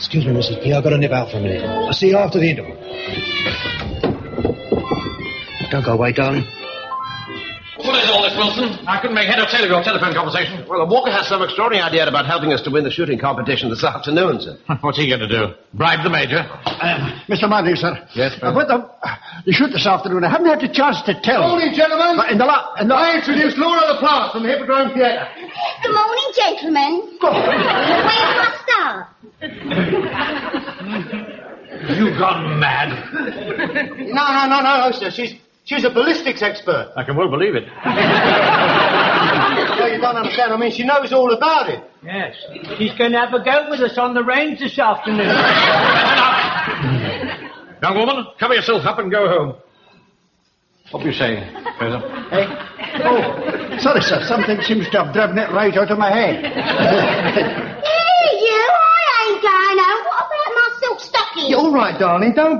Excuse me, Mrs. P. I've got to nip out for a minute. I'll see you after the interval. Don't go away, darling. What is all this, Wilson? I couldn't make head or tail of your telephone conversation. Well, Walker has some extraordinary idea about helping us to win the shooting competition this afternoon, sir. What's he going to do? Bribe the Major? Mr. Manley, sir. Yes, sir. About the shoot this afternoon, I haven't had the chance to tell. Morning, gentlemen. I introduce Laura LaPlante from the Hippodrome Theatre. Good morning, gentlemen. Where's my star? You've gone mad. No, sir. She's a ballistics expert. I can well believe it. Well, you don't understand. I mean, she knows all about it. Yes. She's going to have a go with us on the range this afternoon. Young woman, cover yourself up and go home. What were you saying, Fraser? Hey? Oh, sorry, sir. Something seems to have driven it right out of my head. Hey, you, I ain't going home. What about my silk stocking? You're all right, darling. Don't